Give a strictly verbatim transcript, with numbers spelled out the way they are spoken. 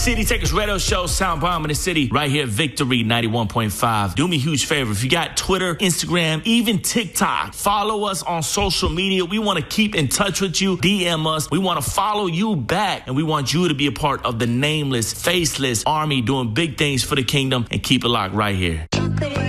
City Takers Radio Show, Sound Bomb in the City, right here at Victory ninety-one point five. Do me a huge favor. If you got Twitter, Instagram, even TikTok, follow us on social media. We want to keep in touch with you. D M us. We want to follow you back, and we want you to be a part of the nameless, faceless army doing big things for the kingdom, and keep it locked right here.